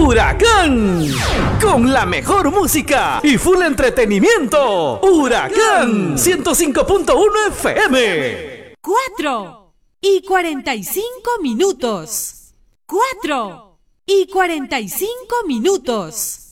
Huracán, con la mejor música y full entretenimiento. Huracán 105.1 FM. 4:45. 4:45.